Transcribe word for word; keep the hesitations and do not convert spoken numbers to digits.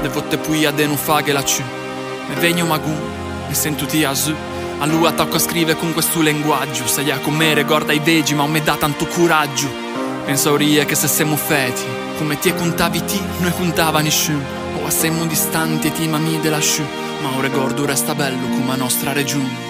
le votte poi a non fa che la ciù. E vegno magun, e sento ti a su. A lui attacco a scrivere con questo linguaggio. Sai a come ricorda i vegi, ma mi dà tanto coraggio. Penso rie che se siamo feti, come ti contavi ti, noi contava nessuno. O siamo distanti e ti mami della sciù, ma un ricordo resta bello come la nostra regione.